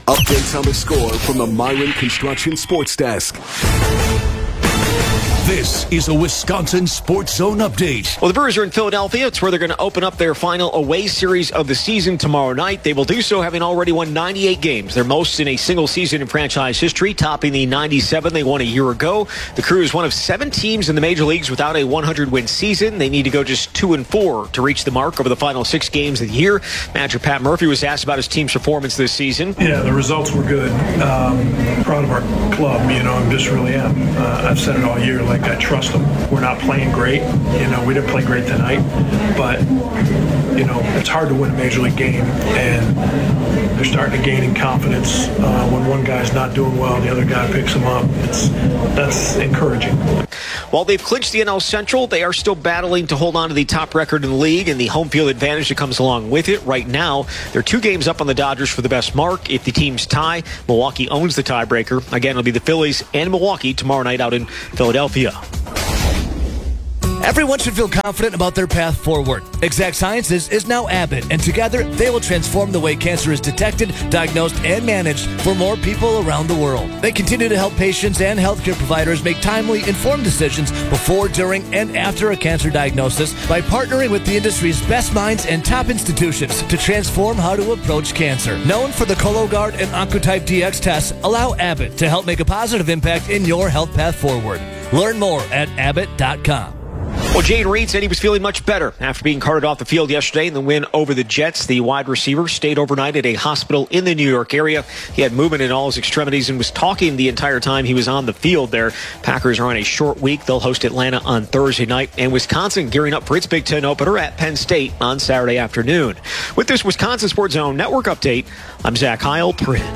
Updates on the score from the Myron Construction Sports Desk. This is a Wisconsin Sports Zone update. Well, the Brewers are in Philadelphia. It's where they're going to open up their final away series of the season tomorrow night. They will do so having already won 98 games, their most in a single season in franchise history, topping the 97 they won a year ago. The Crew is one of 7 teams in the major leagues without a 100-win season. They need to go just 2-4 to reach the mark over the final 6 games of the year. Manager Pat Murphy was asked about his team's performance this season. Yeah, the results were good. Proud of our club, I just really am. I've said it all year, I trust them. We're not playing great. We didn't play great tonight, but, it's hard to win a major league game, and they're starting to gain in confidence. When one guy's not doing well, the other guy picks him up. That's encouraging. While they've clinched the NL Central, they are still battling to hold on to the top record in the league and the home field advantage that comes along with it. Right now, they're 2 games up on the Dodgers for the best mark. If the teams tie, Milwaukee owns the tiebreaker. Again, it'll be the Phillies and Milwaukee tomorrow night out in Philadelphia. Everyone should feel confident about their path forward. Exact Sciences is now Abbott, and together they will transform the way cancer is detected, diagnosed, and managed for more people around the world. They continue to help patients and healthcare providers make timely, informed decisions before, during, and after a cancer diagnosis by partnering with the industry's best minds and top institutions to transform how to approach cancer. Known for the Cologuard and Oncotype DX tests, allow Abbott to help make a positive impact in your health path forward. Learn more at abbott.com. Well, Jayden Reed said he was feeling much better after being carted off the field yesterday in the win over the Jets. The wide receiver stayed overnight at a hospital in the New York area. He had movement in all his extremities and was talking the entire time he was on the field there. Packers are on a short week. They'll host Atlanta on Thursday night, and Wisconsin gearing up for its Big Ten opener at Penn State on Saturday afternoon. With this Wisconsin Sports Zone Network update, I'm Zach Heil.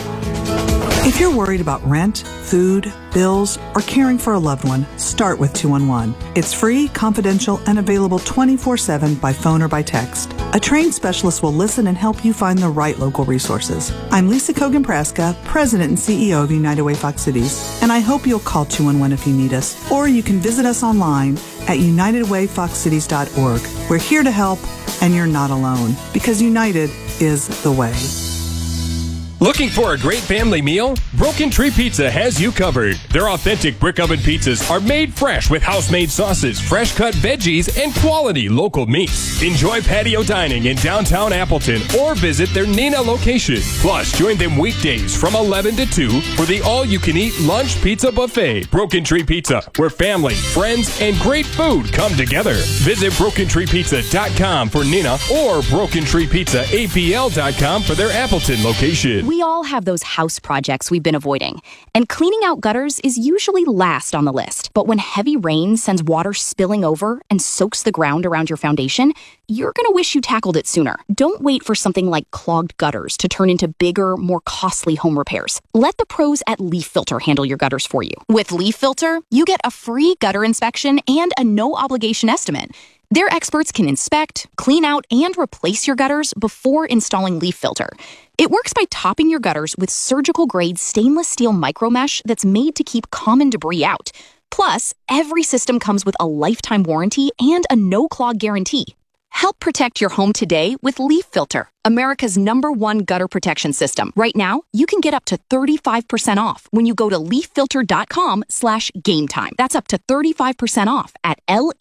If you're worried about rent, food, bills, or caring for a loved one, start with 211. It's free, confidential, and available 24/7 by phone or by text. A trained specialist will listen and help you find the right local resources. I'm Lisa Kogan-Praska, President and CEO of United Way Fox Cities, and I hope you'll call 211 if you need us, or you can visit us online at unitedwayfoxcities.org. We're here to help, and you're not alone, because United is the way. Looking for a great family meal? Broken Tree Pizza has you covered. Their authentic brick oven pizzas are made fresh with house-made sauces, fresh-cut veggies, and quality local meats. Enjoy patio dining in downtown Appleton or visit their Neenah location. Plus, join them weekdays from 11 to 2 for the all-you-can-eat lunch pizza buffet. Broken Tree Pizza, where family, friends, and great food come together. Visit BrokenTreePizza.com for Neenah or BrokenTreePizzaAPL.com for their Appleton location. We all have those house projects we've been avoiding, and cleaning out gutters is usually last on the list. But when heavy rain sends water spilling over and soaks the ground around your foundation, you're going to wish you tackled it sooner. Don't wait for something like clogged gutters to turn into bigger, more costly home repairs. Let the pros at Leaf Filter handle your gutters for you. With Leaf Filter, you get a free gutter inspection and a no-obligation estimate. Their experts can inspect, clean out, and replace your gutters before installing Leaf Filter. It works by topping your gutters with surgical-grade stainless steel micromesh that's made to keep common debris out. Plus, every system comes with a lifetime warranty and a no-clog guarantee. Help protect your home today with Leaf Filter, America's #1 gutter protection system. Right now, you can get up to 35% off when you go to leaffilter.com/gametime. That's up to 35% off at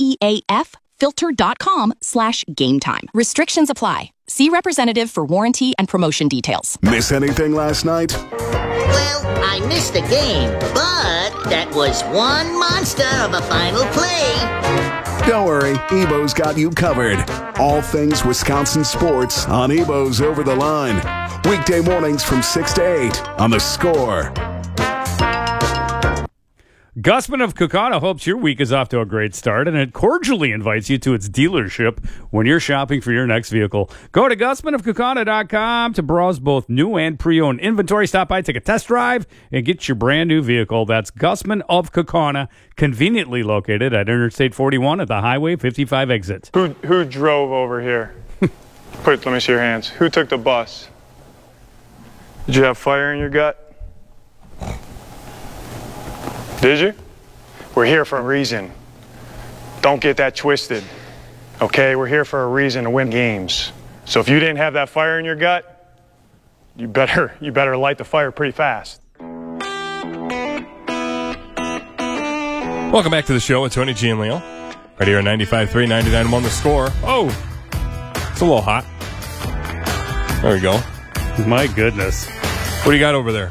LEAFfilter.com/gametime. Restrictions apply. See representative for warranty and promotion details. Miss anything last night? Well, I missed the game, but that was one monster of a final play. Don't worry, Ebo's got you covered. All things Wisconsin sports on Ebo's Over the Line. Weekday mornings from 6 to 8 on The Score. Gussman of Kaukauna hopes your week is off to a great start, and it cordially invites you to its dealership when you're shopping for your next vehicle. Go to GussmanofKaukauna.com to browse both new and pre-owned inventory. Stop by, take a test drive, and get your brand new vehicle. That's Gussman of Kaukauna, conveniently located at Interstate 41 at the Highway 55 exit. Who drove over here? Let me see your hands. Who took the bus? Did you have fire in your gut? Did you? We're here for a reason. Don't get that twisted. Okay, we're here for a reason to win games. So if you didn't have that fire in your gut, you better light the fire pretty fast. Welcome back to the show with Tony G and Leo. Right here on 95.3, 99.1 The Score. Oh, it's a little hot. There we go. My goodness. What do you got over there?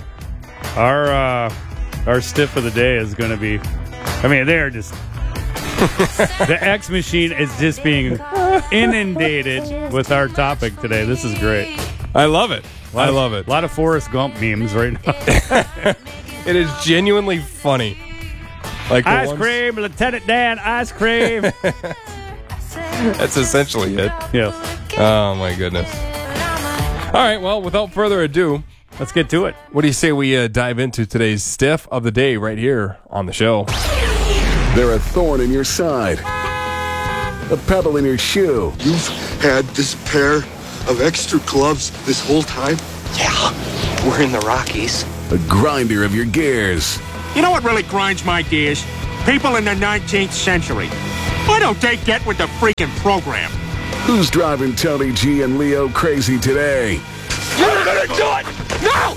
Our stiff of the day is going to be, they're just, the X machine is just being inundated with our topic today. This is great. I love it. I love it. A lot of Forrest Gump memes right now. It is genuinely funny. Like ice cream, Lieutenant Dan, ice cream. That's essentially it. Yes. Oh, my goodness. All right, well, without further ado, let's get to it. What do you say we dive into today's stiff of the day right here on the show? They're a thorn in your side, a pebble in your shoe. You've had this pair of extra gloves this whole time? Yeah, we're in the Rockies. A grinder of your gears. You know what really grinds my gears? People in the 19th century. Why don't they get with the freaking program? Who's driving Tony G and Leo crazy today? You're gonna do it! No!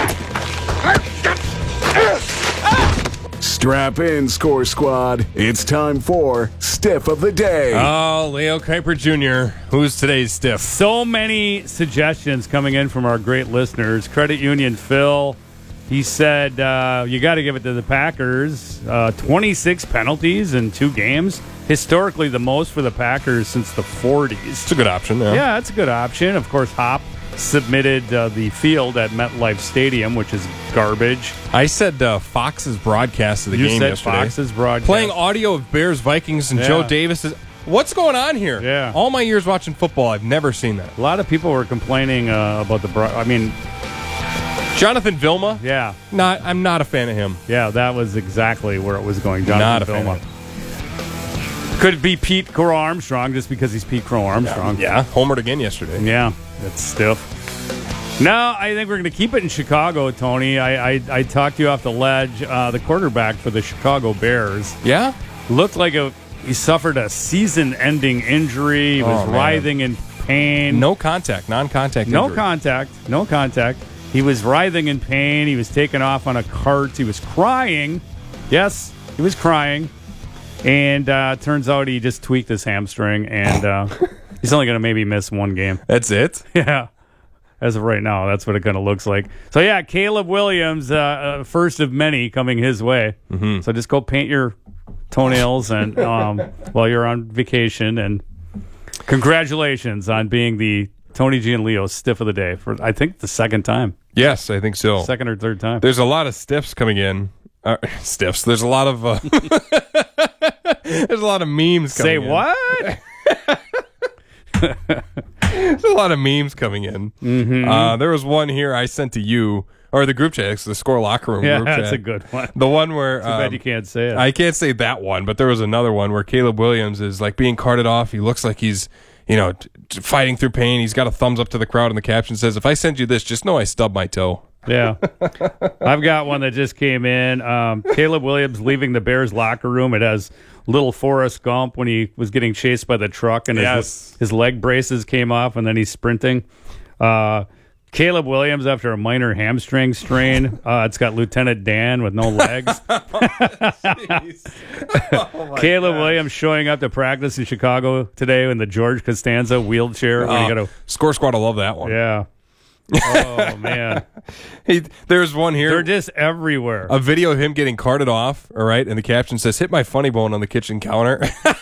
Strap in, Score Squad. It's time for Stiff of the Day. Oh, Leo Kuiper Jr. Who's today's stiff? So many suggestions coming in from our great listeners. Credit Union Phil, he said, you got to give it to the Packers. 26 penalties in 2 games. Historically, the most for the Packers since the 40s. It's a good option, yeah. Yeah, it's a good option. Of course, Hop submitted the field at MetLife Stadium, which is garbage. I said Fox's broadcast of the game yesterday. Fox's broadcast. Playing audio of Bears, Vikings, and Joe Davis. What's going on here? Yeah. All my years watching football, I've never seen that. A lot of people were complaining about the Jonathan Vilma? Yeah. I'm not a fan of him. Yeah, that was exactly where it was going. Jonathan Vilma. Could be Pete Crow Armstrong just because he's Pete Crow Armstrong. Yeah, homered again yesterday. Yeah, that's stiff. No, I think we're going to keep it in Chicago, Tony. I talked you off the ledge. The quarterback for the Chicago Bears. Yeah? Looked like he suffered a season-ending injury. He was writhing in pain. No contact, non-contact injury. No contact. He was writhing in pain. He was taken off on a cart. He was crying. Yes, he was crying. And turns out he just tweaked his hamstring, and he's only going to maybe miss 1 game. That's it? Yeah. As of right now, that's what it kind of looks like. So, yeah, Caleb Williams, first of many coming his way. Mm-hmm. So just go paint your toenails and while you're on vacation. And congratulations on being the Tony G and Leo stiff of the day for, I think, the 2nd time. Yes, I think so. 2nd or 3rd time. There's a lot of stiffs coming in. Stiffs. There's a lot of there's a lot of memes coming in. Say what? There's a lot of memes coming in. Mm-hmm. There was one here I sent to you, or the group chat, it's the Score Locker Room group chat. Yeah, that's a good one. The one where... Too bad you can't say it. I can't say that one, but there was another one where Caleb Williams is like being carted off. He looks like he's, fighting through pain. He's got a thumbs up to the crowd, and the caption says, "If I send you this, just know I stubbed my toe." Yeah. I've got one that just came in. Caleb Williams leaving the Bears locker room. It has little Forrest Gump when he was getting chased by the truck and his leg braces came off and then he's sprinting. Caleb Williams after a minor hamstring strain. It's got Lieutenant Dan with no legs. Caleb Williams showing up to practice in Chicago today in the George Costanza wheelchair. Score Squad, I love that one. Yeah. Oh, man. There's one here. They're just everywhere. A video of him getting carted off, all right, and the caption says, "Hit my funny bone on the kitchen counter."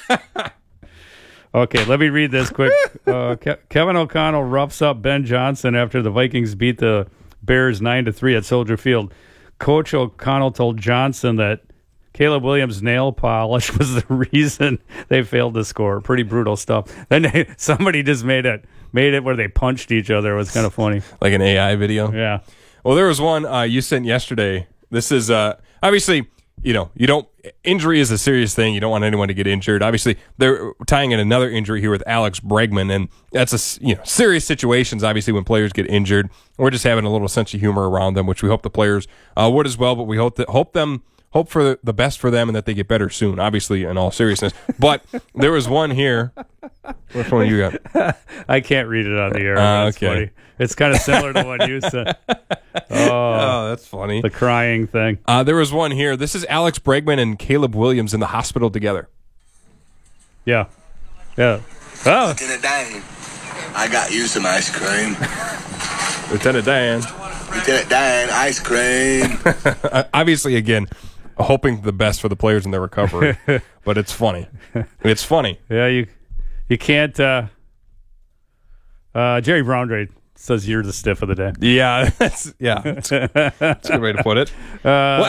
Okay, let me read this quick. Kevin O'Connell roughs up Ben Johnson after the Vikings beat the Bears 9-3 at Soldier Field. Coach O'Connell told Johnson that Caleb Williams' nail polish was the reason they failed to score. Pretty brutal stuff. Then somebody just made it where they punched each other. It was kind of funny. Like an AI video? Yeah. Well, there was one you sent yesterday. This is, obviously, injury is a serious thing. You don't want anyone to get injured. Obviously, they're tying in another injury here with Alex Bregman, and that's serious situations, obviously, when players get injured. We're just having a little sense of humor around them, which we hope the players would as well, but we hope them hope for the best for them and that they get better soon, obviously, in all seriousness. But there was one here. Which one you got? I can't read it on the air. That's okay. funny. It's kind of similar to what you said. Oh, that's funny. The crying thing. There was one here. This is Alex Bregman and Caleb Williams in the hospital together. Yeah. Yeah. Oh. Lieutenant Dan, I got you some ice cream. Lieutenant Dan. Lieutenant Dan, ice cream. Obviously, again, hoping the best for the players in their recovery. But it's funny. It's funny. Yeah, you can't. Jerry Brownray says you're the stiff of the day. Yeah, that's a good way to put it. Well,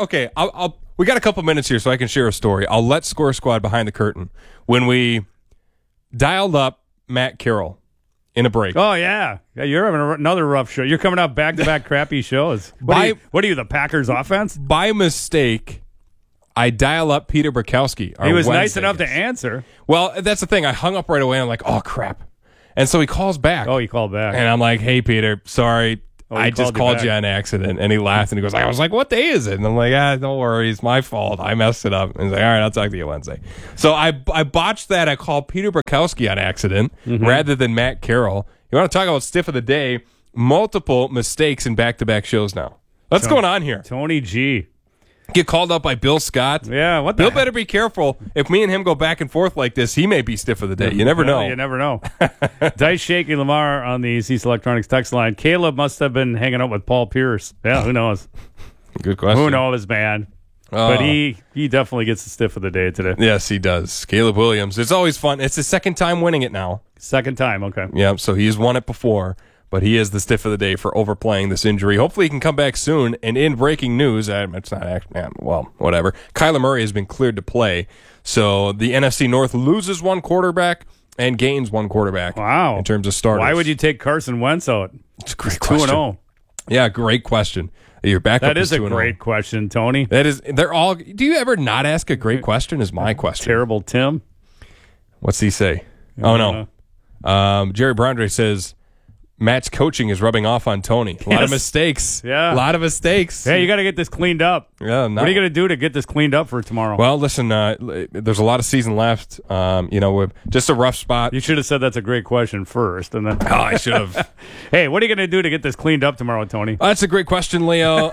we got a couple minutes here, so I can share a story. I'll let Score Squad behind the curtain when we dialed up Matt Carroll in a break. Oh yeah, you're having another rough show. You're coming out back-to-back crappy shows. What are you, the Packers offense? By mistake, I dial up Peter Bukowski. He was nice enough to answer. Well, that's the thing. I hung up right away. And I'm like, oh crap. And so he calls back. Oh, he called back. And I'm like, hey, Peter, sorry. I just called you on accident. And he laughed and he goes, I was like, what day is it? And I'm like, don't worry. It's my fault. I messed it up. And he's like, all right, I'll talk to you Wednesday. So I botched that. I called Peter Bukowski on accident rather than Matt Carroll. You want to talk about stiff of the day? Multiple mistakes in back-to-back shows now. What's going on here? Tony G. Get called up by Bill Scott. Yeah, what the Bill heck? better be careful. If me and him go back and forth like this, he may be stiff of the day. You never know. You never know. Dice Shaky Lamar on the Cease Electronics text line. Caleb must have been hanging out with Paul Pierce. Yeah, who knows? Good question. Who knows, man? But he definitely gets the stiff of the day today. Yes, he does. Caleb Williams. It's always fun. It's his second time winning it now. Second time, okay. Yeah, so he's won it before. But he is the stiff of the day for overplaying this injury. Hopefully he can come back soon. And in breaking news, it's not whatever. Kyler Murray has been cleared to play. So the NFC North loses one quarterback and gains one quarterback. Wow. In terms of starters. Why would you take Carson Wentz out? It's a great question. 2-0. Yeah, great question. Your backup That is a 2-0. great question, Tony. That is. They're all. Do you ever not ask a great question? Is my question. Terrible Tim. What's he say? Oh no. Jerry Brownray says Matt's coaching is rubbing off on Tony. A lot of mistakes. Yeah. A lot of mistakes. Hey, you got to get this cleaned up. Yeah. What are you going to do to get this cleaned up for tomorrow? Well, listen, there's a lot of season left. With just a rough spot. You should have said that's a great question first. And then I should have. Hey, what are you going to do to get this cleaned up tomorrow, Tony? That's a great question, Leo.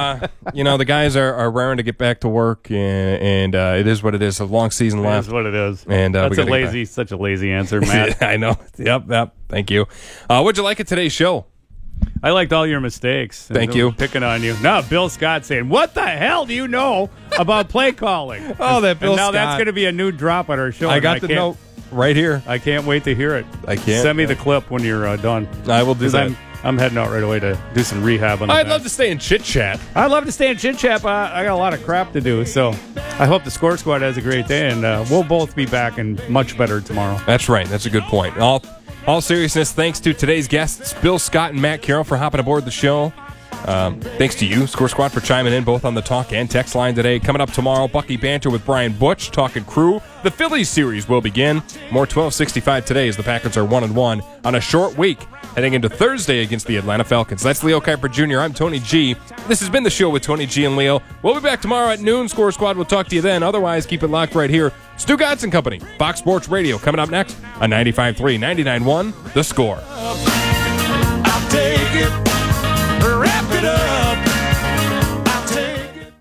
The guys are raring to get back to work, and it is what it is. A long season left. It is what it is. And that's such a lazy answer, Matt. I know. Yep. Thank you. What'd you like of today's show? I liked all your mistakes. Thank you. Picking on you. No, Bill Scott saying, what the hell do you know about play calling? Oh, that Bill Scott. Scott. That's going to be a new drop on our show. I got the note right here. I can't wait to hear it. I can't. Send me the clip when you're done. I will do that. I'm heading out right away to do some rehab on the I'd love to stay in chit-chat. I'd love to stay in chit-chat, but I got a lot of crap to do. So I hope the Score Squad has a great day, and we'll both be back and much better tomorrow. That's right. That's a good point. All seriousness, thanks to today's guests, Bill Scott and Matt Carroll, for hopping aboard the show. Thanks to you, Score Squad, for chiming in both on the talk and text line today. Coming up tomorrow, Bucky Banter with Brian Butch, talking crew. The Phillies series will begin. More 1265 today as the Packers are 1-1 on a short week, heading into Thursday against the Atlanta Falcons. That's Leo Kiper Jr. I'm Tony G. This has been the show with Tony G and Leo. We'll be back tomorrow at noon. Score Squad will talk to you then. Otherwise, keep it locked right here. Stu Godson Company, Fox Sports Radio, coming up next on 95.3, 99.1, The Score. I'll take it, wrap it up. I'll take it.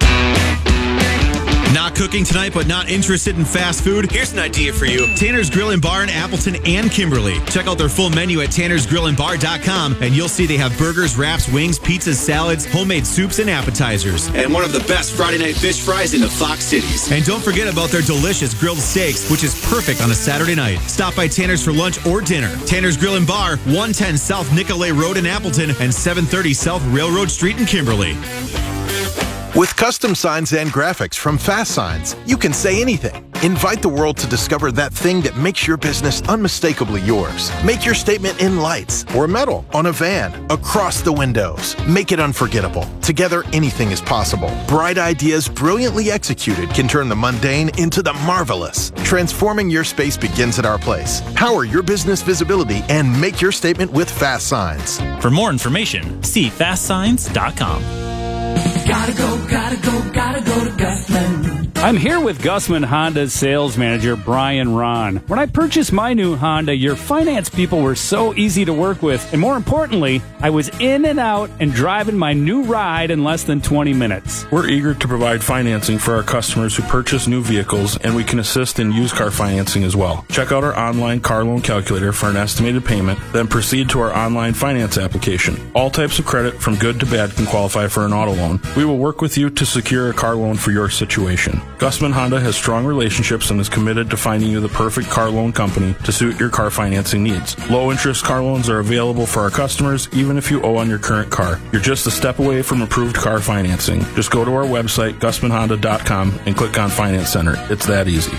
Not cooking tonight, but not interested in fast food? Here's an idea for you. Tanner's Grill and Bar in Appleton and Kimberly. Check out their full menu at tannersgrillandbar.com, and you'll see they have burgers, wraps, wings, pizzas, salads, homemade soups, and appetizers. And one of the best Friday night fish fries in the Fox Cities. And don't forget about their delicious grilled steaks, which is perfect on a Saturday night. Stop by Tanner's for lunch or dinner. Tanner's Grill and Bar, 110 South Nicolay Road in Appleton and 730 South Railroad Street in Kimberly. With custom signs and graphics from Fast Signs, you can say anything. Invite the world to discover that thing that makes your business unmistakably yours. Make your statement in lights or metal, on a van, across the windows. Make it unforgettable. Together, anything is possible. Bright ideas brilliantly executed can turn the mundane into the marvelous. Transforming your space begins at our place. Power your business visibility and make your statement with Fast Signs. For more information, see fastsigns.com. Gotta go, gotta go. Gotta go to Gusman. I'm here with Gusman Honda's sales manager, Brian Ron. When I purchased my new Honda, your finance people were so easy to work with. And more importantly, I was in and out and driving my new ride in less than 20 minutes. We're eager to provide financing for our customers who purchase new vehicles, and we can assist in used car financing as well. Check out our online car loan calculator for an estimated payment, then proceed to our online finance application. All types of credit, from good to bad, can qualify for an auto loan. We will work with you to secure a car loan for your situation. Gusman Honda has strong relationships and is committed to finding you the perfect car loan company to suit your car financing needs. Low interest car loans are available for our customers, even if you owe on your current car. You're just a step away from approved car financing. Just go to our website, GusmanHonda.com, and click on Finance Center. It's that easy.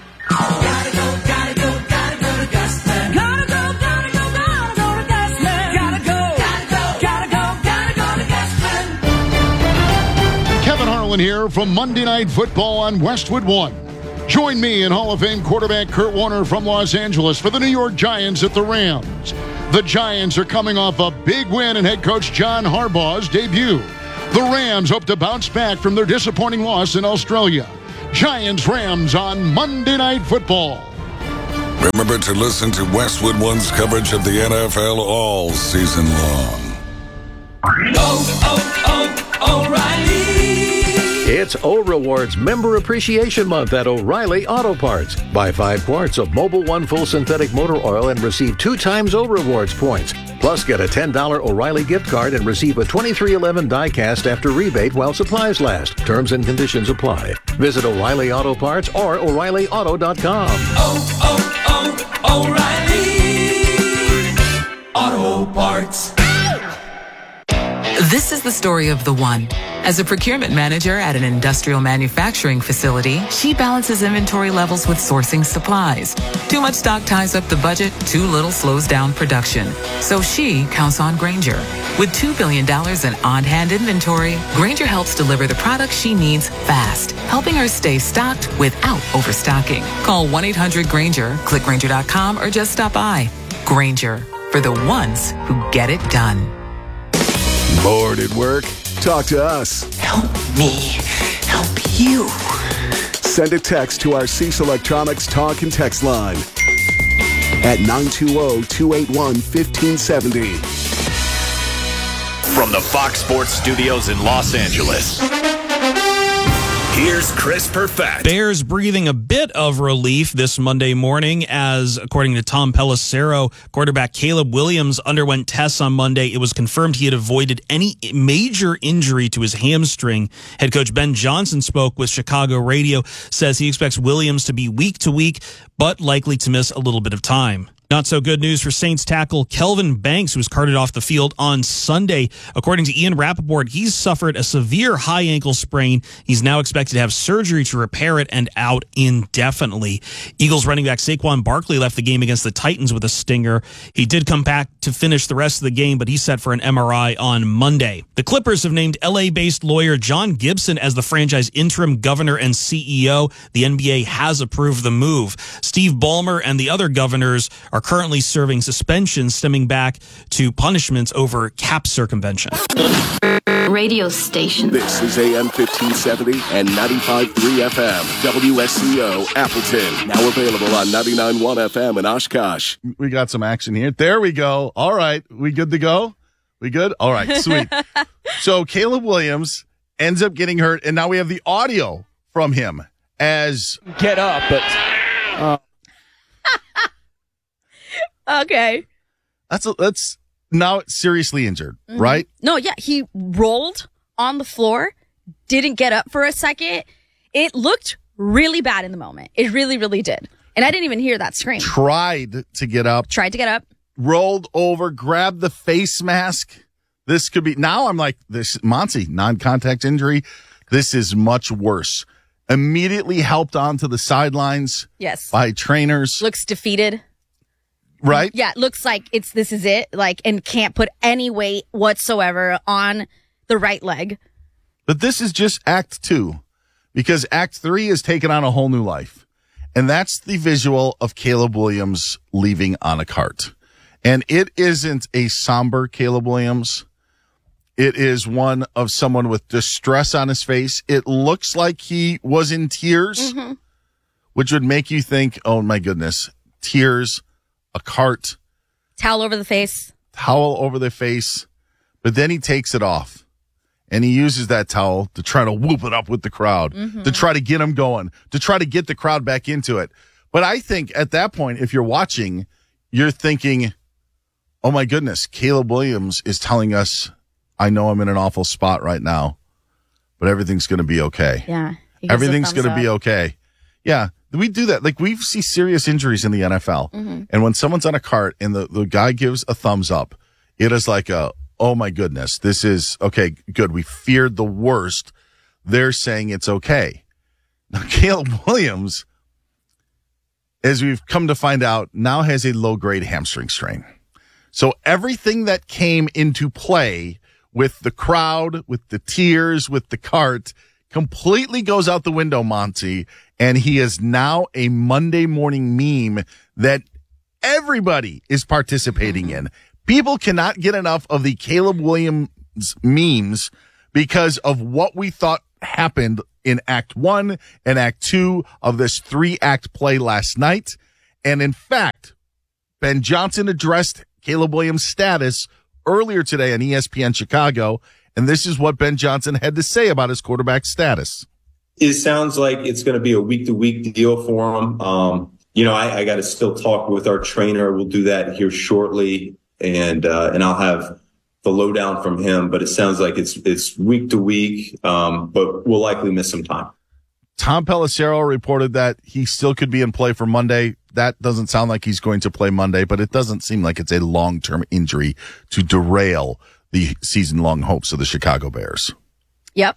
Here from Monday Night Football on Westwood One. Join me and Hall of Fame quarterback Kurt Warner from Los Angeles for the New York Giants at the Rams. The Giants are coming off a big win in head coach John Harbaugh's debut. The Rams hope to bounce back from their disappointing loss in Australia. Giants-Rams on Monday Night Football. Remember to listen to Westwood One's coverage of the NFL all season long. O'Reilly. It's O-Rewards Member Appreciation Month at O'Reilly Auto Parts. Buy 5 quarts of Mobil 1 Full Synthetic Motor Oil and receive 2 times O-Rewards points. Plus, get a $10 O'Reilly gift card and receive a 2311 die-cast after rebate while supplies last. Terms and conditions apply. Visit O'Reilly Auto Parts or O'ReillyAuto.com. O'Reilly Auto Parts. This is the story of the one. As a procurement manager at an industrial manufacturing facility, she balances inventory levels with sourcing supplies. Too much stock ties up the budget, too little slows down production. So she counts on Grainger. With $2 billion in on-hand inventory, Grainger helps deliver the products she needs fast, helping her stay stocked without overstocking. Call 1-800-GRAINGER, click Grainger.com, or just stop by. Grainger, for the ones who get it done. Bored at work? Talk to us. Help me help you. Send a text to our Cease Electronics talk and text line at 920-281-1570. From the Fox Sports Studios in Los Angeles, here's Chris Perfett. Bears breathing a bit of relief this Monday morning as, according to Tom Pelissero, quarterback Caleb Williams underwent tests on Monday. It was confirmed he had avoided any major injury to his hamstring. Head coach Ben Johnson spoke with Chicago radio, says he expects Williams to be week to week, but likely to miss a little bit of time. Not so good news for Saints tackle Kelvin Banks, who was carted off the field on Sunday. According to Ian Rappaport, he's suffered a severe high ankle sprain. He's now expected to have surgery to repair it and out indefinitely. Eagles running back Saquon Barkley left the game against the Titans with a stinger. He did come back to finish the rest of the game, but he's set for an MRI on Monday. The Clippers have named LA-based lawyer John Gibson as the franchise interim governor and CEO. The NBA has approved the move. Steve Ballmer and the other governors are currently serving suspensions stemming back to punishments over cap circumvention. Radio station. This is AM 1570 and 95.3 FM. WSCO Appleton. Now available on 99.1 FM in Oshkosh. We got some action here. There we go. All right. We good to go? We good? All right. Sweet. So Caleb Williams ends up getting hurt, and now we have the audio from him as... Get up, but... Okay. That's now seriously injured, right? No, yeah, he rolled on the floor, didn't get up for a second. It looked really bad in the moment. It really, really did. And I didn't even hear that scream. Tried to get up. Rolled over, grabbed the face mask. This could be, now I'm like, this, Monty, non-contact injury. This is much worse. Immediately helped onto the sidelines. Yes. By trainers. Looks defeated. Right? Yeah, it looks like this is it, and can't put any weight whatsoever on the right leg. But this is just Act 2, because Act 3 is taking on a whole new life. And that's the visual of Caleb Williams leaving on a cart. And it isn't a somber Caleb Williams. It is one of someone with distress on his face. It looks like he was in tears, which would make you think, oh my goodness, tears, a cart. Towel over the face. Towel over the face. But then he takes it off. And he uses that towel to try to whoop it up with the crowd, to try to get him going, to try to get the crowd back into it. But I think at that point, if you're watching, you're thinking, oh my goodness, Caleb Williams is telling us, I know I'm in an awful spot right now, but everything's going to be okay. Yeah. Everything's going to be okay. Yeah. We do that. Like, we see serious injuries in the NFL. And when someone's on a cart and the guy gives a thumbs up, it is like oh my goodness, this is okay. Good. We feared the worst. They're saying it's okay. Now, Caleb Williams, as we've come to find out, now has a low-grade hamstring strain. So everything that came into play with the crowd, with the tears, with the cart, completely goes out the window, Monty, and he is now a Monday morning meme that everybody is participating in. People cannot get enough of the Caleb Williams memes because of what we thought happened in Act 1 and Act 2 of this 3-act play last night. And in fact, Ben Johnson addressed Caleb Williams' status earlier today on ESPN Chicago, and this is what Ben Johnson had to say about his quarterback status. It sounds like it's going to be a week-to-week deal for him. I got to still talk with our trainer. We'll do that here shortly, and I'll have the lowdown from him. But it sounds like it's week-to-week, but we'll likely miss some time. Tom Pelissero reported that he still could be in play for Monday. That doesn't sound like he's going to play Monday, but it doesn't seem like it's a long-term injury to derail the season-long hopes of the Chicago Bears. Yep.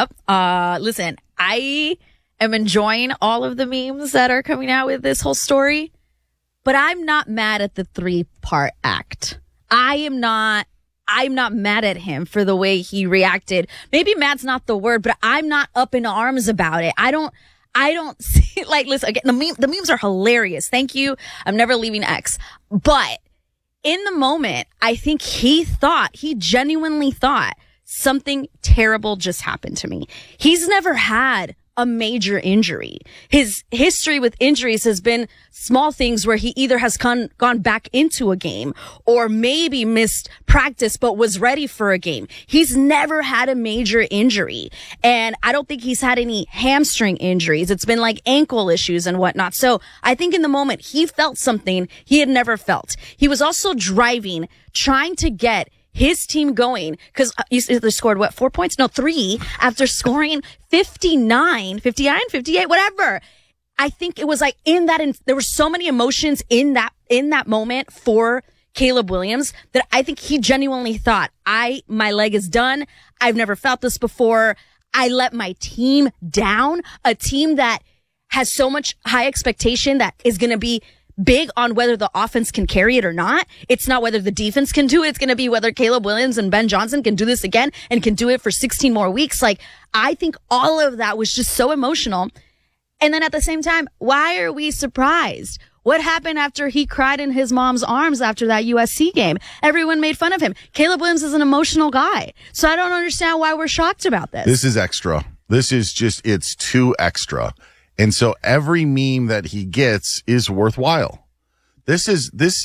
Listen, I am enjoying all of the memes that are coming out with this whole story, but I'm not mad at the 3-part act. I'm not mad at him for the way he reacted. Maybe mad's not the word, but I'm not up in arms about it. I don't see, like, listen, again, the memes are hilarious. Thank you. I'm never leaving X. But in the moment, I think he genuinely thought something terrible just happened to me. He's never had a major injury. His history with injuries has been small things where he either has gone back into a game or maybe missed practice but was ready for a game. He's never had a major injury. And I don't think he's had any hamstring injuries. It's been like ankle issues and whatnot. So I think in the moment he felt something he had never felt. He was also driving, trying to get his team going, because they scored 4 points? No, 3 after scoring 59, 58, whatever. I think it was like there were so many emotions in that moment for Caleb Williams that I think he genuinely thought, my leg is done. I've never felt this before. I let my team down, a team that has so much high expectation that is going to be big on whether the offense can carry it or not. It's not whether the defense can do it. It's going to be whether Caleb Williams and Ben Johnson can do this again and can do it for 16 more weeks. Like, I think all of that was just so emotional. And then at the same time, why are we surprised? What happened after he cried in his mom's arms after that USC game? Everyone made fun of him. Caleb Williams is an emotional guy. So I don't understand why we're shocked about this. This is extra. This is just, it's too extra. And so every meme that he gets is worthwhile. The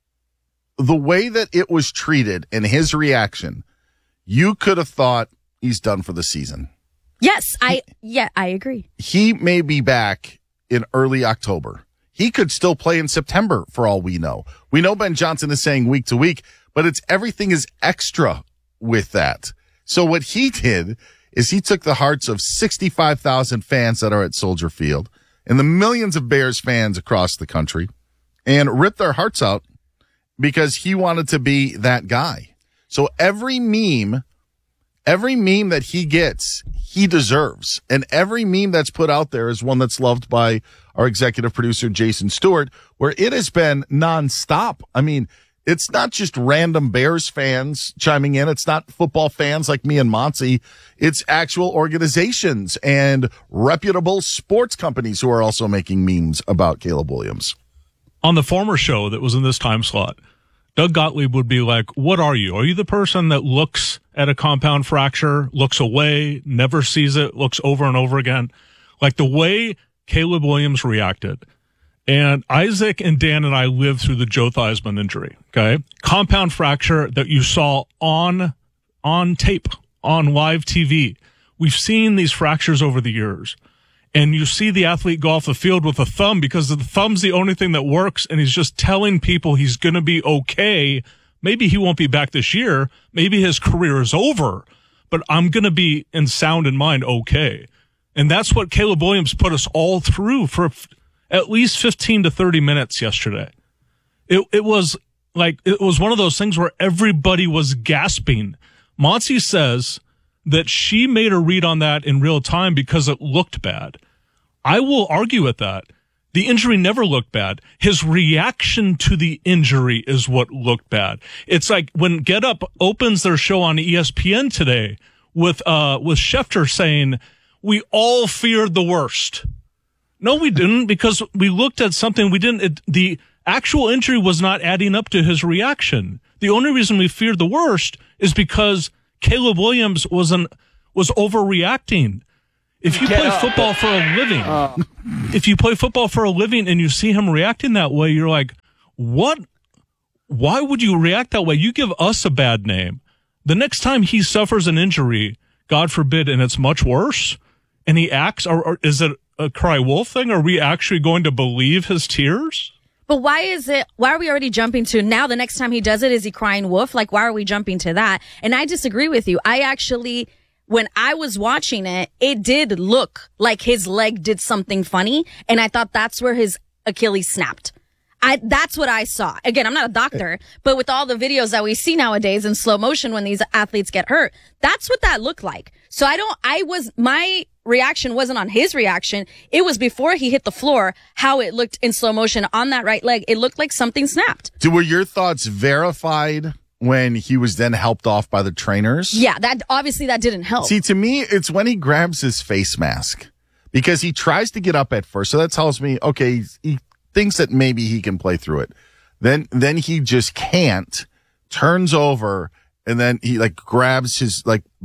way that it was treated and his reaction, you could have thought he's done for the season. Yes, I agree. He may be back in early October. He could still play in September for all we know. We know Ben Johnson is saying week to week, but everything is extra with that. So what he did is he took the hearts of 65,000 fans that are at Soldier Field and the millions of Bears fans across the country and ripped their hearts out because he wanted to be that guy. So every meme that he gets, he deserves. And every meme that's put out there is one that's loved by our executive producer, Jason Stewart, where it has been nonstop. I mean, it's not just random Bears fans chiming in. It's not football fans like me and Monty. It's actual organizations and reputable sports companies who are also making memes about Caleb Williams. On the former show that was in this time slot, Doug Gottlieb would be like, what are you? Are you the person that looks at a compound fracture, looks away, never sees it, looks over and over again? Like the way Caleb Williams reacted. And Isaac and Dan and I lived through the Joe Theismann injury, okay? Compound fracture that you saw on tape, on live TV. We've seen these fractures over the years. And you see the athlete go off the field with a thumb because the thumb's the only thing that works, and he's just telling people he's going to be okay. Maybe he won't be back this year. Maybe his career is over, but I'm going to be in sound and mind okay. And that's what Caleb Williams put us all through for at least 15 to 30 minutes yesterday. It was one of those things where everybody was gasping. Monty says that she made a read on that in real time because it looked bad. I will argue with that. The injury never looked bad. His reaction to the injury is what looked bad. It's like when Get Up opens their show on ESPN today with Schefter saying, we all feared the worst. No, we didn't, because we looked at something the actual injury was not adding up to his reaction. The only reason we feared the worst is because Caleb Williams was overreacting. If you play football for a living, and you see him reacting that way, you're like, what? Why would you react that way? You give us a bad name. The next time he suffers an injury, God forbid, and it's much worse, and he acts, or is it a cry wolf thing? Are we actually going to believe his tears? But why are we already jumping to now the next time he does it, is he crying wolf? Like, why are we jumping to that? And I disagree with you. I actually, when I was watching it, it did look like his leg did something funny. And I thought that's where his Achilles snapped. That's what I saw. Again, I'm not a doctor, but with all the videos that we see nowadays in slow motion when these athletes get hurt, that's what that looked like. So my reaction wasn't on his reaction. It was before he hit the floor, how it looked in slow motion on that right leg. It looked like something snapped. Were your thoughts verified when he was then helped off by the trainers? Yeah, that didn't help. See, to me, it's when he grabs his face mask, because he tries to get up at first. So that tells me, okay, he thinks that maybe he can play through it. Then he just can't, turns over, and then he grabs his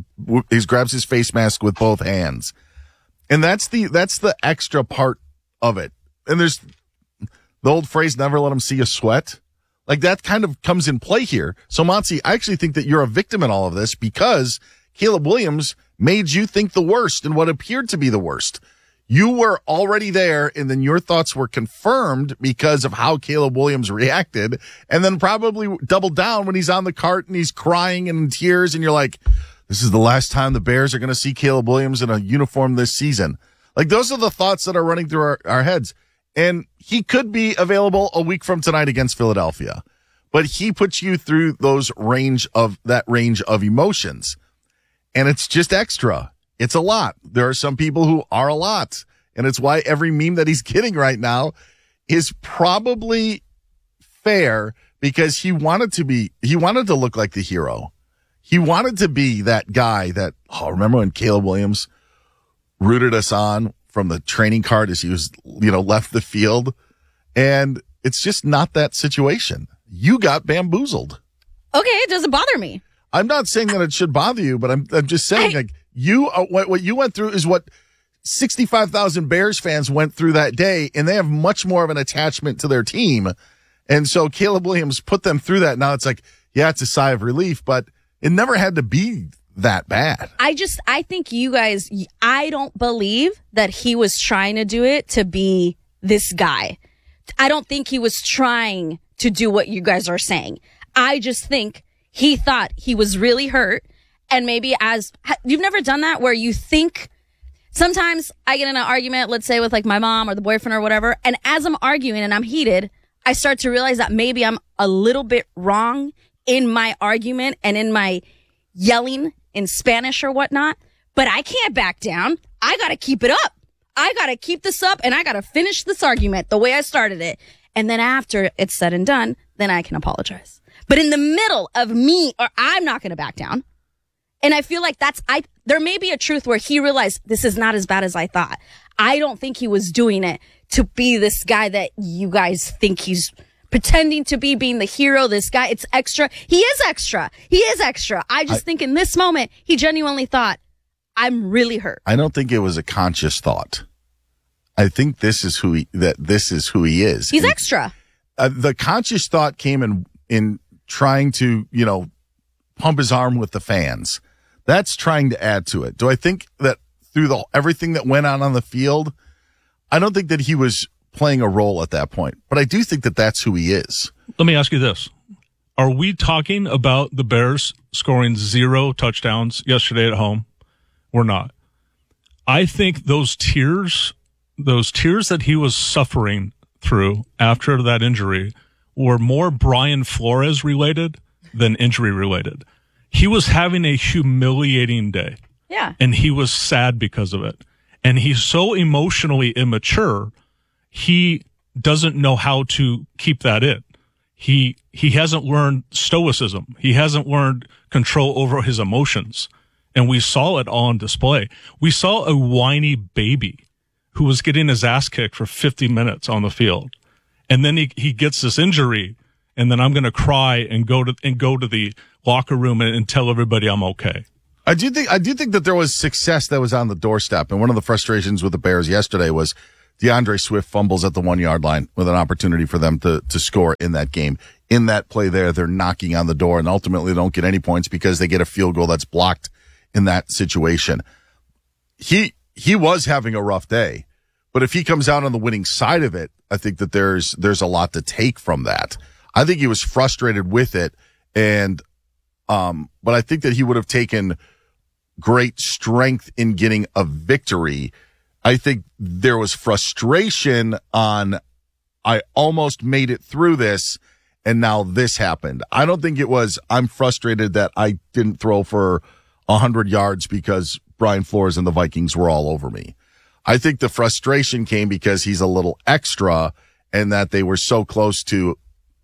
face mask with both hands. And that's the extra part of it. And there's the old phrase, never let him see you sweat. Like, that kind of comes in play here. So, Monty, I actually think that you're a victim in all of this, because Caleb Williams made you think the worst and what appeared to be the worst. You were already there, and then your thoughts were confirmed because of how Caleb Williams reacted, and then probably doubled down when he's on the cart and he's crying and in tears, and you're like, this is the last time the Bears are going to see Caleb Williams in a uniform this season. Like, those are the thoughts that are running through our heads. And he could be available a week from tonight against Philadelphia, but he puts you through that range of emotions, and it's just extra. It's a lot. There are some people who are a lot. And it's why every meme that he's getting right now is probably fair, because he wanted to look like the hero. He wanted to be that guy that, remember when Caleb Williams rooted us on from the training cart as he was, left the field? And it's just not that situation. You got bamboozled. Okay, it doesn't bother me. I'm not saying that it should bother you, but I'm just saying, what you went through is what 65,000 Bears fans went through that day, and they have much more of an attachment to their team. And so Caleb Williams put them through that. Now it's like, yeah, it's a sigh of relief, but it never had to be that bad. I think you guys, I don't believe that he was trying to do it to be this guy. I don't think he was trying to do what you guys are saying. I just think he thought he was really hurt. And maybe you've never done that, where you think, sometimes I get in an argument, let's say with my mom or the boyfriend or whatever. And as I'm arguing and I'm heated, I start to realize that maybe I'm a little bit wrong in my argument and in my yelling in Spanish or whatnot, but I can't back down. I got to keep it up. I got to keep this up, and I got to finish this argument the way I started it. And then after it's said and done, then I can apologize. But in the middle of I'm not going to back down. And I feel like there may be a truth where he realized this is not as bad as I thought. I don't think he was doing it to be this guy that you guys think he's pretending to be being the hero. This guy, it's extra. He is extra. I just think in this moment, he genuinely thought, I'm really hurt. I don't think it was a conscious thought. I think this is who he is. He's extra. The conscious thought came in trying to, pump his arm with the fans. That's trying to add to it. Do I think that through everything that went on the field, I don't think that he was playing a role at that point, but I do think that that's who he is. Let me ask you this. Are we talking about the Bears scoring 0 touchdowns yesterday at home? We're not. I think those tears that he was suffering through after that injury were more Brian Flores related than injury related. He was having a humiliating day. Yeah. And he was sad because of it. And he's so emotionally immature, he doesn't know how to keep that in. He hasn't learned stoicism. He hasn't learned control over his emotions. And we saw it all on display. We saw a whiny baby who was getting his ass kicked for 50 minutes on the field. And then he gets this injury, and then I'm going to cry and go to the locker room and tell everybody I'm okay. I do think that there was success that was on the doorstep. And one of the frustrations with the Bears yesterday was DeAndre Swift fumbles at the 1 yard line with an opportunity for them to score in that game. In that play there, they're knocking on the door and ultimately don't get any points because they get a field goal that's blocked in that situation. He was having a rough day, but if he comes out on the winning side of it, I think that there's a lot to take from that. I think he was frustrated with it, and but I think that he would have taken great strength in getting a victory. I think there was frustration on, I almost made it through this, and now this happened. I don't think it was, I'm frustrated that I didn't throw for 100 yards because Brian Flores and the Vikings were all over me. I think the frustration came because he's a little extra and that they were so close to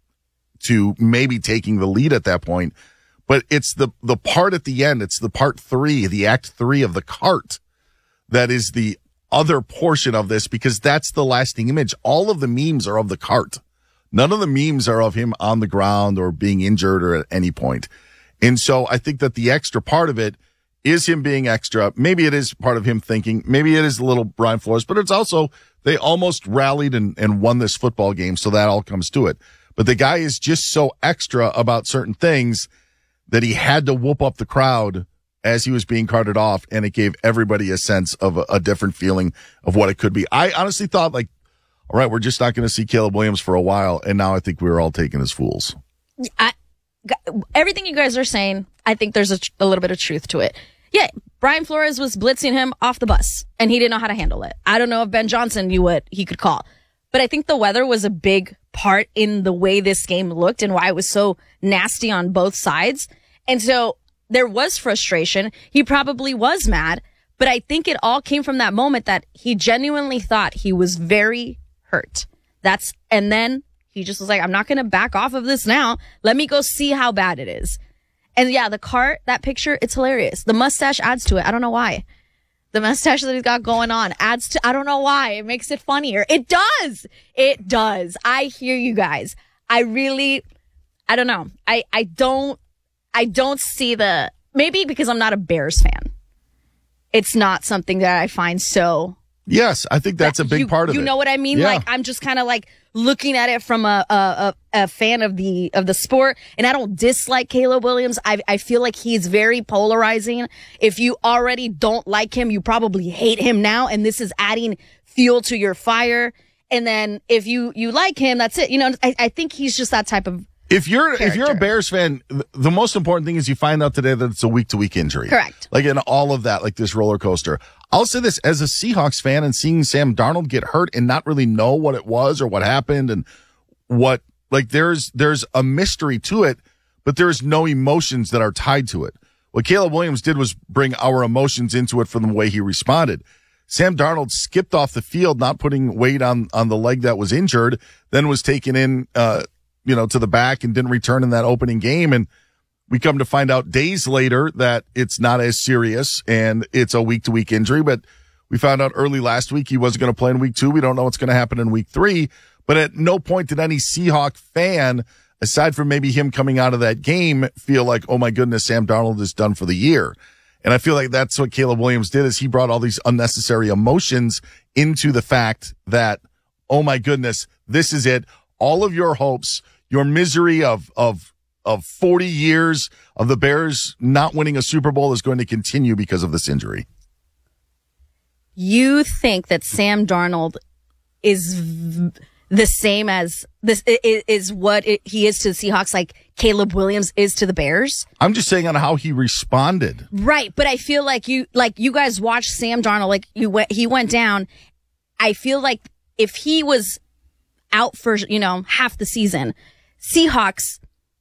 maybe taking the lead at that point. But it's the part at the end. It's the part 3, the act 3 of the cart that is the other portion of this, because that's the lasting image. All of the memes are of the cart. None of the memes are of him on the ground or being injured or at any point. And so I think that the extra part of it is him being extra. Maybe it is part of him thinking. Maybe it is a little Brian Flores, but it's also they almost rallied and won this football game, so that all comes to it. But the guy is just so extra about certain things that he had to whoop up the crowd as he was being carted off, and it gave everybody a sense of a different feeling of what it could be. I honestly thought, like, all right, we're just not going to see Caleb Williams for a while, and now I think we were all taken as fools. Everything you guys are saying, I think there's a little bit of truth to it. Yeah, Brian Flores was blitzing him off the bus, and he didn't know how to handle it. I don't know if Ben Johnson knew what he could call. But I think the weather was a big part in the way this game looked and why it was so nasty on both sides. And so there was frustration. He probably was mad, but I think it all came from that moment that he genuinely thought he was very hurt. And then he just was like, I'm not going to back off of this now. Let me go see how bad it is. And yeah, the cart, that picture, it's hilarious. The mustache adds to it. I don't know why. The mustache that he's got going on adds to, I don't know why. It makes it funnier. It does. It does. I hear you guys. I don't know. I don't see maybe because I'm not a Bears fan. It's not something that I find so. Yes, I think that's a big part of it. You know what I mean? Yeah. Like, I'm just kind of like looking at it from a fan of the sport, and I don't dislike Caleb Williams. I feel like he's very polarizing. If you already don't like him, you probably hate him now, and this is adding fuel to your fire. And then if you like him, that's it. You know, I think he's just that type of If you're a Bears fan, the most important thing is you find out today that it's a week-to-week injury. Correct. Like in all of that, like this roller coaster. I'll say this, as a Seahawks fan and seeing Sam Darnold get hurt and not really know what it was or what happened and what, like there's a mystery to it, but there's no emotions that are tied to it. What Caleb Williams did was bring our emotions into it from the way he responded. Sam Darnold skipped off the field, not putting weight on the leg that was injured, then was taken in, to the back and didn't return in that opening game. And we come to find out days later that it's not as serious and it's a week-to-week injury. But we found out early last week he wasn't going to play in week 2. We don't know what's going to happen in week 3. But at no point did any Seahawk fan, aside from maybe him coming out of that game, feel like, oh my goodness, Sam Darnold is done for the year. And I feel like that's what Caleb Williams did, is he brought all these unnecessary emotions into the fact that, oh my goodness, this is it. All of your hopes, your misery of 40 years of the Bears not winning a Super Bowl is going to continue because of this injury. You think that Sam Darnold is the same as this is what he is to the Seahawks, like Caleb Williams is to the Bears? I'm just saying on how he responded. Right, but I feel like you guys watched Sam Darnold, like he went down. I feel like if he was out for, half the season, Seahawks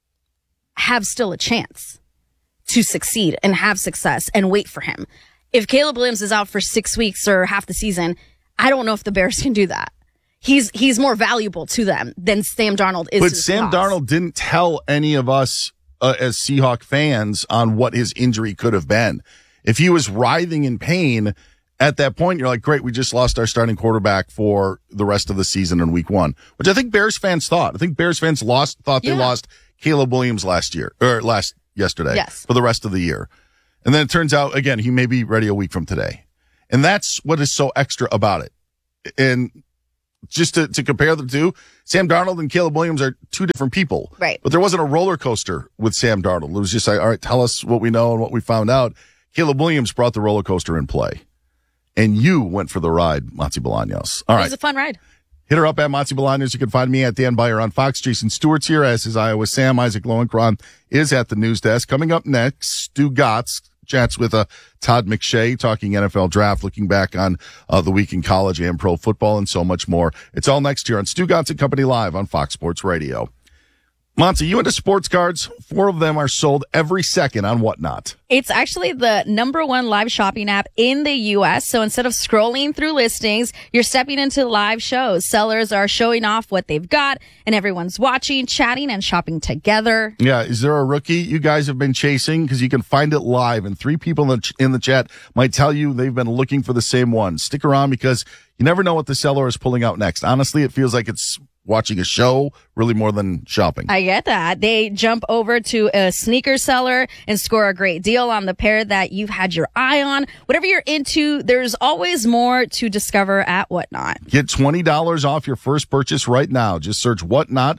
have still a chance to succeed and have success and wait for him. If Caleb Williams is out for 6 weeks or half the season, I don't know if the Bears can do that. He's more valuable to them than Sam Darnold is. But Sam Darnold didn't tell any of us as Seahawk fans on what his injury could have been. If he was writhing in pain at that point, you're like, great, we just lost our starting quarterback for the rest of the season in week 1, which I think Bears fans thought. I think Bears fans thought they lost Caleb Williams yesterday for the rest of the year. And then it turns out, again, he may be ready a week from today. And that's what is so extra about it. And just to compare the two, Sam Darnold and Caleb Williams are two different people. Right. But there wasn't a roller coaster with Sam Darnold. It was just like, all right, tell us what we know and what we found out. Caleb Williams brought the roller coaster in play. And you went for the ride, Monty Bolaños. All right. It was a fun ride. Hit her up at Monty Bolaños. You can find me at Dan Beyer on Fox. Jason Stewart's here, as is Iowa Sam. Isaac Lowenkron is at the news desk. Coming up next, Stu Gotts chats with Todd McShay, talking NFL draft, looking back on the week in college and pro football, and so much more. It's all next year on Stu Gotts and Company Live on Fox Sports Radio. Monty, you into sports cards? 4 of them are sold every second on Whatnot. It's actually the #1 live shopping app in the U.S. So instead of scrolling through listings, you're stepping into live shows. Sellers are showing off what they've got, and everyone's watching, chatting, and shopping together. Yeah, is there a rookie you guys have been chasing? Because you can find it live, and 3 people in the chat might tell you they've been looking for the same one. Stick around, because you never know what the seller is pulling out next. Honestly, it feels like it's watching a show really more than shopping. I get that. They jump over to a sneaker seller and score a great deal on the pair that you've had your eye on. Whatever you're into, there's always more to discover at Whatnot. Get $20 off your first purchase right now. Just search Whatnot,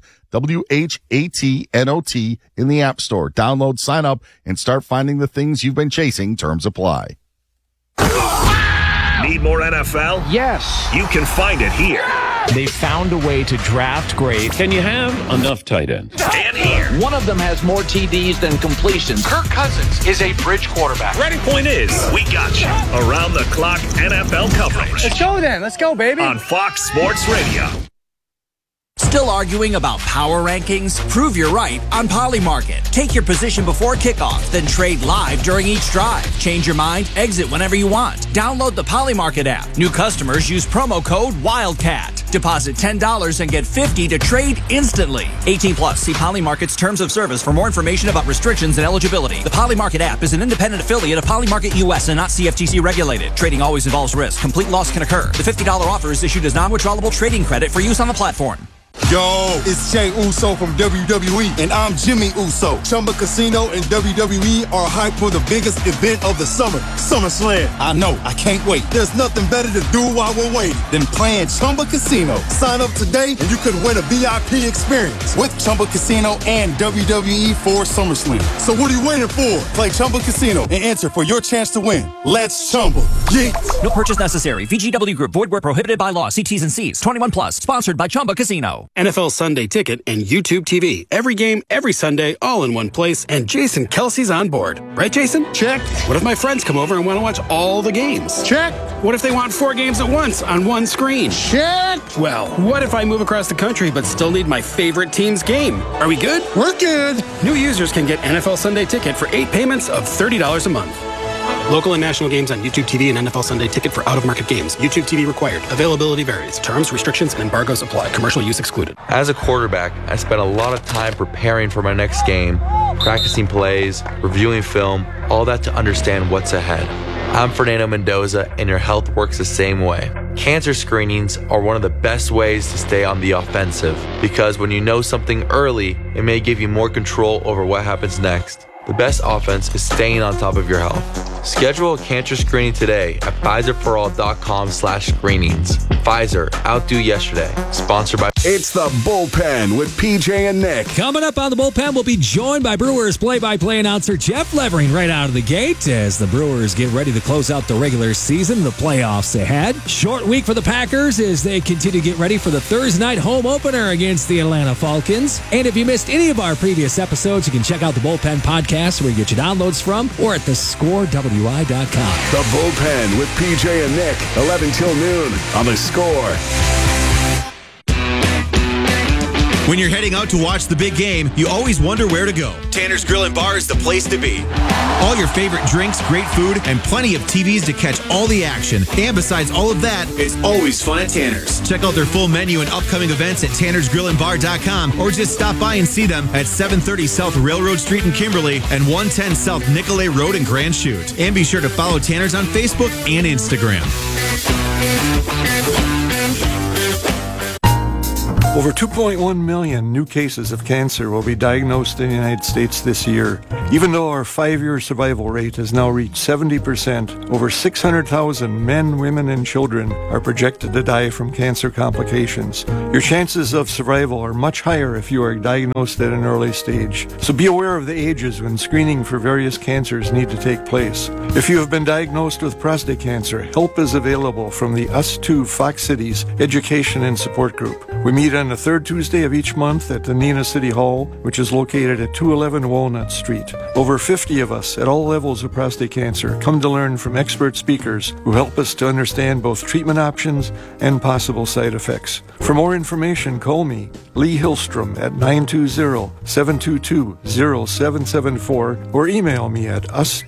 WHATNOT, in the App Store. Download, sign up, and start finding the things you've been chasing. Terms apply. Need more NFL? Yes. You can find it here. They found a way to draft great. Can you have enough tight ends? And here. One of them has more TDs than completions. Kirk Cousins is a bridge quarterback. Ready? Point is, we got you. Around the clock NFL coverage. Let's go then. Let's go, baby. On Fox Sports Radio. Still arguing about power rankings? Prove you're right on Polymarket. Take your position before kickoff, then trade live during each drive. Change your mind, exit whenever you want. Download the Polymarket app. New customers use promo code WILDCAT. Deposit $10 and get $50 to trade instantly. 18 plus. See Polymarket's terms of service for more information about restrictions and eligibility. The Polymarket app is an independent affiliate of Polymarket US and not CFTC regulated. Trading always involves risk. Complete loss can occur. The $50 offer is issued as non-withdrawable trading credit for use on the platform. Yo, it's Jey Uso from WWE, and I'm Jimmy Uso. Chumba Casino and WWE are hyped for the biggest event of the summer, SummerSlam. I know, I can't wait. There's nothing better to do while we're waiting than playing Chumba Casino. Sign up today and you could win a VIP experience with Chumba Casino and WWE for SummerSlam. So what are you waiting for? Play Chumba Casino and enter for your chance to win. Let's Chumba. Yeah. No purchase necessary. VGW Group. Void where prohibited by law. See T's and C's. 21 plus. Sponsored by Chumba Casino. NFL Sunday Ticket and YouTube TV. Every game, every Sunday, all in one place. And Jason Kelsey's on board. Right, Jason? Check. What if my friends come over and want to watch all the games? Check. What if they want 4 games at once on one screen? Check. Well, what if I move across the country but still need my favorite team's game? Are we good? We're good. New users can get NFL Sunday Ticket for 8 payments of $30 a month. Local and national games on YouTube TV and NFL Sunday Ticket for out-of-market games. YouTube TV required. Availability varies. Terms, restrictions, and embargoes apply. Commercial use excluded. As a quarterback, I spent a lot of time preparing for my next game, practicing plays, reviewing film, all that to understand what's ahead. I'm Fernando Mendoza, and your health works the same way. Cancer screenings are one of the best ways to stay on the offensive because when you know something early, it may give you more control over what happens next. The best offense is staying on top of your health. Schedule a cancer screening today at PfizerForAll.com/screenings. Pfizer, outdo yesterday. Sponsored by... It's the Bullpen with PJ and Nick. Coming up on the Bullpen, we'll be joined by Brewers play-by-play announcer Jeff Levering right out of the gate as the Brewers get ready to close out the regular season, the playoffs ahead. Short week for the Packers as they continue to get ready for the Thursday night home opener against the Atlanta Falcons. And if you missed any of our previous episodes, you can check out the Bullpen podcast where you get your downloads from or at thescorewi.com. The Bullpen with PJ and Nick, 11 till noon on The Score. When you're heading out to watch the big game, you always wonder where to go. Tanner's Grill and Bar is the place to be. All your favorite drinks, great food, and plenty of TVs to catch all the action. And besides all of that, it's always fun at Tanner's. Check out their full menu and upcoming events at tannersgrillandbar.com or just stop by and see them at 730 South Railroad Street in Kimberly and 110 South Nicolay Road in Grand Chute. And be sure to follow Tanner's on Facebook and Instagram. Over 2.1 million new cases of cancer will be diagnosed in the United States this year. Even though our 5-year survival rate has now reached 70%, over 600,000 men, women, and children are projected to die from cancer complications. Your chances of survival are much higher if you are diagnosed at an early stage. So be aware of the ages when screening for various cancers need to take place. If you have been diagnosed with prostate cancer, help is available from the Us Too Fox Cities Education and Support Group. We meet on the third Tuesday of each month at the Neenah City Hall, which is located at 211 Walnut Street. Over 50 of us at all levels of prostate cancer come to learn from expert speakers who help us to understand both treatment options and possible side effects. For more information, call me, Lee Hillstrom, at 920-722-0774 or email me at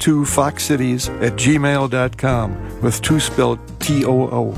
us2foxcities@gmail.com with 2 spelled T-O-O.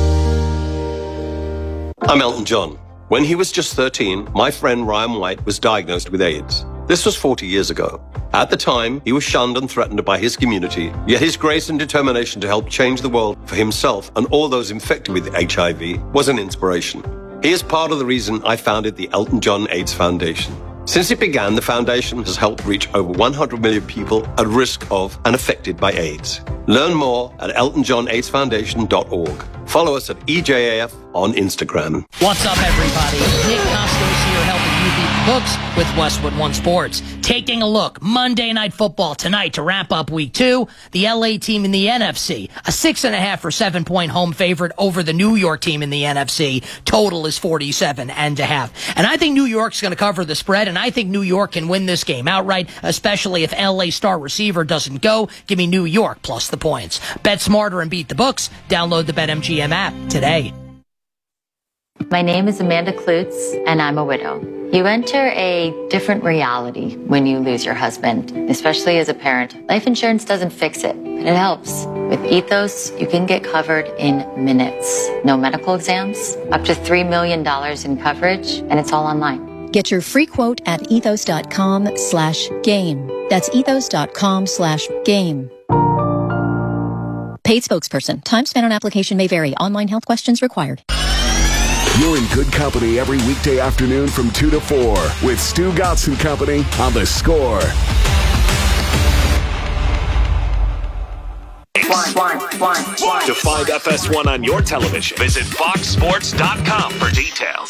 I'm Elton John. When he was just 13, my friend Ryan White was diagnosed with AIDS. This was 40 years ago. At the time, he was shunned and threatened by his community, yet his grace and determination to help change the world for himself and all those infected with HIV was an inspiration. He is part of the reason I founded the Elton John AIDS Foundation. Since it began, the foundation has helped reach over 100 million people at risk of and affected by AIDS. Learn more at eltonjohnaidesfoundation.org. Follow us at EJAF on Instagram. What's up, everybody? Nick Costos here helping you beat the books with Westwood One Sports. Taking a look, Monday Night Football tonight to wrap up Week 2. The LA team in the NFC, a 6.5 or 7-point home favorite over the New York team in the NFC. Total is 47.5. And I think New York's going to cover the spread, and I think New York can win this game outright, especially if LA star receiver doesn't go. Give me New York plus the points. Bet smarter and beat the books. Download the BetMGM app today. My name is Amanda Klutz, and I'm a widow. You enter a different reality when you lose your husband, especially as a parent. Life insurance doesn't fix it, but it helps. With Ethos, you can get covered in minutes. No medical exams, up to $3 million in coverage, and it's all online. Get your free quote at ethos.com/game. That's ethos.com/game. Paid spokesperson. Time spent on application may vary. Online health questions required. You're in good company every weekday afternoon from 2 to 4 with Stu Gotts and Company on The Score. To find FS1 on your television, visit foxsports.com for details.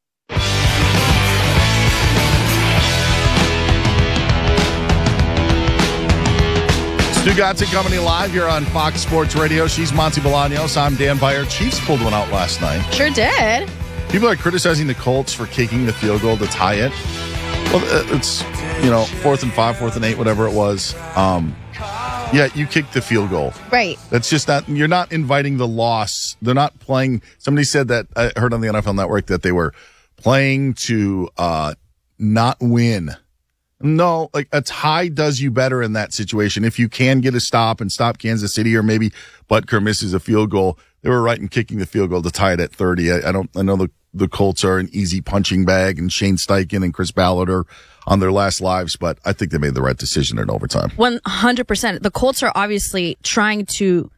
Stu Gotts and Company live here on Fox Sports Radio. She's Monty Bolaños. I'm Dan Beyer. Chiefs pulled one out last night. Sure did. People are criticizing the Colts for kicking the field goal to tie it. Well, it's, 4th and 5, 4th and 8, whatever it was. Yeah, you kicked the field goal. Right. That's just not, you're not inviting the loss. They're not playing. Somebody said that, I heard on the NFL Network that they were playing to not win. No, like a tie does you better in that situation. If you can get a stop and stop Kansas City, or maybe Butker misses a field goal, they were right in kicking the field goal to tie it at 30. I know the Colts are an easy punching bag, and Shane Steichen and Chris Ballard are on their last lives, but I think they made the right decision in overtime. 100%. The Colts are obviously trying to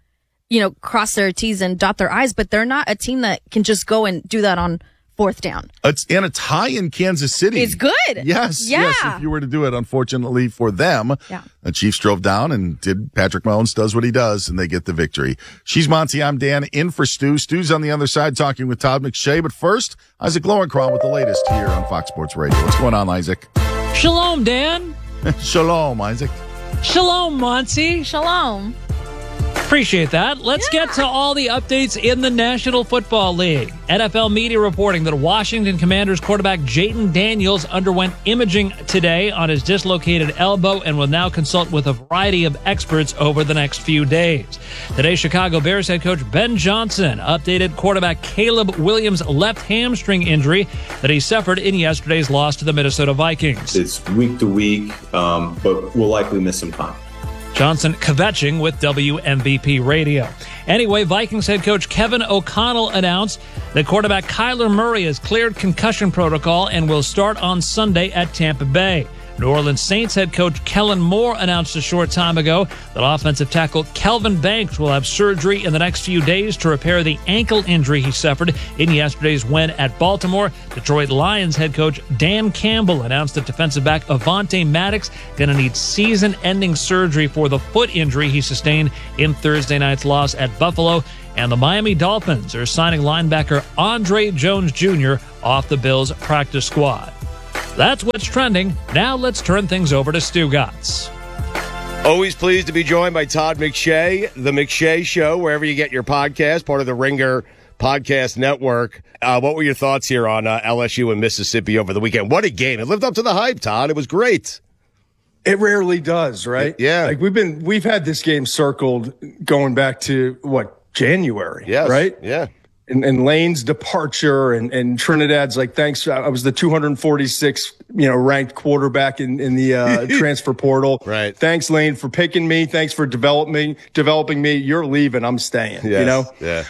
cross their T's and dot their I's, but they're not a team that can just go and do that on fourth down. It's high in Kansas City. It's good. Yes. Yeah. Yes, if you were to do it, unfortunately for them, the Chiefs drove down and Patrick Mahomes does what he does, and they get the victory. She's Monty. I'm Dan, in for Stu. Stu's on the other side talking with Todd McShay. But first, Isaac Lowenkron with the latest here on Fox Sports Radio. What's going on, Isaac? Shalom, Dan. Shalom, Isaac. Shalom, Monty. Shalom. Appreciate that. Let's get to all the updates in the National Football League. NFL media reporting that Washington Commanders quarterback Jayden Daniels underwent imaging today on his dislocated elbow and will now consult with a variety of experts over the next few days. Today, Chicago Bears head coach Ben Johnson updated quarterback Caleb Williams' left hamstring injury that he suffered in yesterday's loss to the Minnesota Vikings. It's week to week, but we'll likely miss some time. Johnson kvetching with WMVP Radio. Anyway, Vikings head coach Kevin O'Connell announced that quarterback Kyler Murray has cleared concussion protocol and will start on Sunday at Tampa Bay. New Orleans Saints head coach Kellen Moore announced a short time ago that offensive tackle Kelvin Banks will have surgery in the next few days to repair the ankle injury he suffered in yesterday's win at Baltimore. Detroit Lions head coach Dan Campbell announced that defensive back Avonte Maddox going to need season-ending surgery for the foot injury he sustained in Thursday night's loss at Buffalo. And the Miami Dolphins are signing linebacker Andre Jones Jr. off the Bills' practice squad. That's what's trending. Now let's turn things over to Stugotz. Always pleased to be joined by Todd McShay, The McShay Show, wherever you get your podcast, part of the Ringer Podcast Network. What were your thoughts here on LSU and Mississippi over the weekend? What a game. It lived up to the hype, Todd. It was great. It rarely does, right? Yeah. Like we've had this game circled going back to January, right? Yeah. And Lane's departure and Trinidad's like, thanks. I was the 246th, ranked quarterback in the transfer portal. Right. Thanks, Lane, for picking me. Thanks for developing me. You're leaving. I'm staying. Yes. Yeah.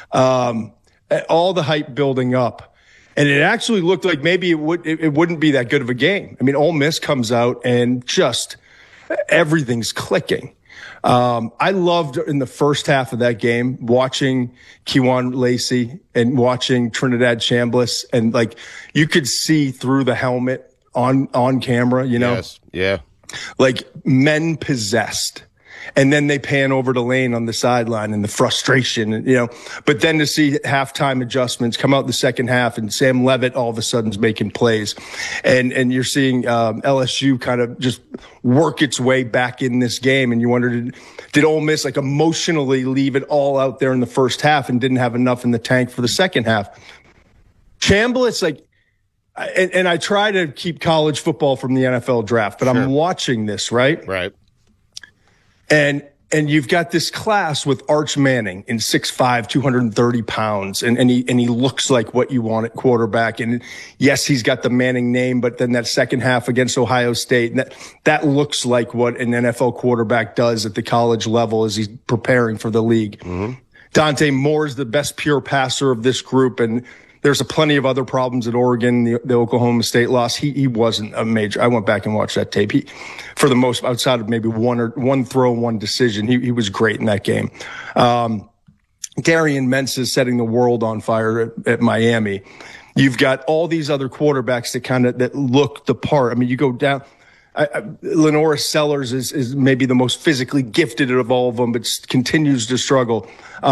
All the hype building up, and it actually looked like maybe it wouldn't be that good of a game. I mean, Ole Miss comes out and just everything's clicking. I loved in the first half of that game watching Kewan Lacey and watching Trinidad Chambliss, and like you could see through the helmet on camera, Yes. Yeah. like men possessed. And then they pan over to Lane on the sideline and the frustration, but then to see halftime adjustments come out the second half and Sam Levitt all of a sudden is making plays, and you're seeing LSU kind of just work its way back in this game. And you wondered, did Ole Miss like emotionally leave it all out there in the first half and didn't have enough in the tank for the second half? Chambliss, and I try to keep college football from the NFL draft, but I'm watching this, right? Right. And you've got this class with Arch Manning in 6'5", 230 pounds, and he looks like what you want at quarterback. And yes, he's got the Manning name, but then that second half against Ohio State, and that looks like what an NFL quarterback does at the college level as he's preparing for the league. Mm-hmm. Dante Moore's the best pure passer of this group, and there's plenty of other problems at Oregon, the Oklahoma State loss. He wasn't a major. I went back and watched that tape. For the most, outside of maybe one throw, one decision, he was great in that game. Darian Mensah is setting the world on fire at Miami. You've got all these other quarterbacks that look the part. I mean, you go down. Lenora Sellers is maybe the most physically gifted of all of them, but continues to struggle.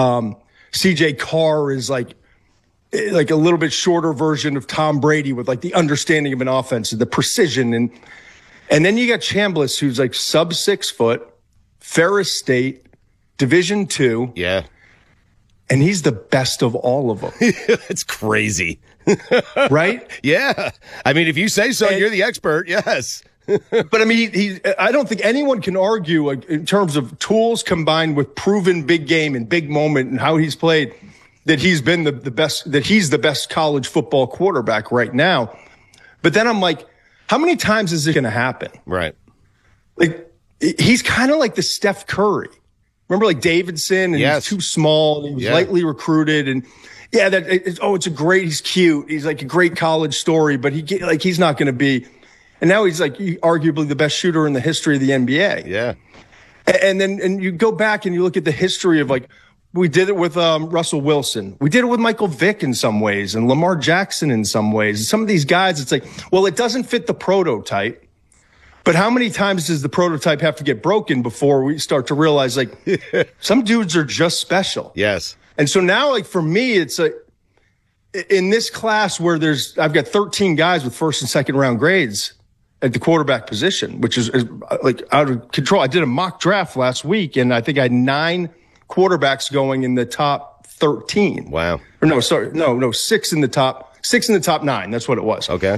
CJ Carr is like a little bit shorter version of Tom Brady with like the understanding of an offense, the precision. And then you got Chambliss, who's like sub 6 foot, Ferris State, Division II. Yeah. And he's the best of all of them. It's crazy. Right? Yeah. I mean, if you say so, you're the expert. Yes. But I mean, I don't think anyone can argue in terms of tools combined with proven big game and big moment and how he's played, that he's been the best, that he's the best college football quarterback right now. But then I'm like, how many times is it going to happen? Right. Like, he's kind of like the Steph Curry. Remember like Davidson, and he's too small, and he was lightly recruited, and he's cute. He's like a great college story, but he's not going to be. And now he's like arguably the best shooter in the history of the NBA. Yeah. And then you go back and you look at the history of like We did it with Russell Wilson. We did it with Michael Vick in some ways and Lamar Jackson in some ways. And some of these guys, it's like, well, it doesn't fit the prototype. But how many times does the prototype have to get broken before we start to realize, like, some dudes are just special? Yes. And so now, like, for me, it's like, in this class where I've got 13 guys with first and second round grades at the quarterback position, which is like out of control. I did a mock draft last week, and I think I had 9 quarterbacks going in the top 13. Wow. Or no, sorry. No, 6 in the top 9. That's what it was. Okay.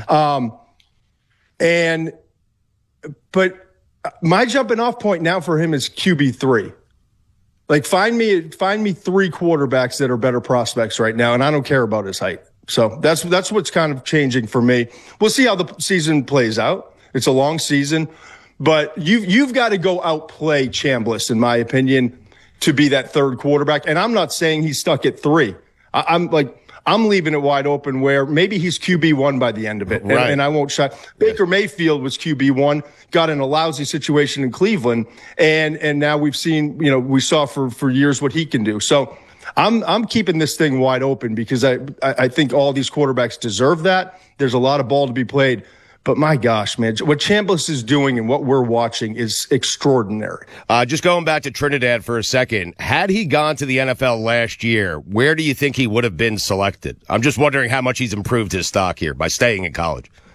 But my jumping off point now for him is QB3. Like, find me 3 quarterbacks that are better prospects right now, and I don't care about his height. So that's what's kind of changing for me. We'll see how the season plays out. It's a long season, but you've got to go outplay Chambliss, in my opinion, to be that third quarterback. And I'm not saying he's stuck at 3. I'm leaving it wide open where maybe he's QB1 by the end of it. Right. And I won't shy. Baker Mayfield was QB1, got in a lousy situation in Cleveland. And now we've seen, we saw for years what he can do. So I'm keeping this thing wide open because I think all these quarterbacks deserve that. There's a lot of ball to be played. But my gosh, man, what Chambliss is doing and what we're watching is extraordinary. Just going back to Trinidad for a second, had he gone to the NFL last year, where do you think he would have been selected? I'm just wondering how much he's improved his stock here by staying in college.